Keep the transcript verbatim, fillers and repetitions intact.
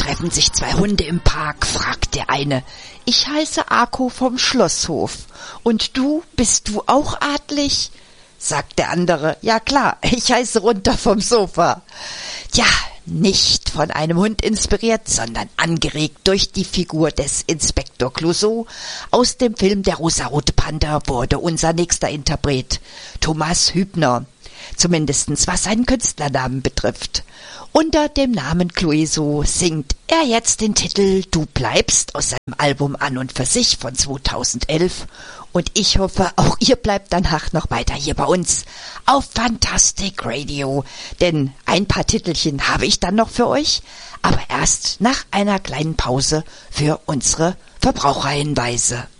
treffen sich zwei Hunde im Park, fragt der eine. Ich heiße Arko vom Schlosshof. Und du, bist du auch adlig? Sagt der andere. Ja klar, ich heiße Runter vom Sofa. Tja, nicht von einem Hund inspiriert, sondern angeregt durch die Figur des Inspektor Clouseau aus dem Film Der rosarote Panther wurde unser nächster Interpret Thomas Hübner, zumindestens was seinen Künstlernamen betrifft. Unter dem Namen Clouseau singt er jetzt den Titel Du bleibst aus seinem Album An und für sich von zweitausendelf und ich hoffe, auch ihr bleibt danach noch weiter hier bei uns auf Fantastic Radio, denn ein paar Titelchen habe ich dann noch für euch, aber erst nach einer kleinen Pause für unsere Verbraucherhinweise.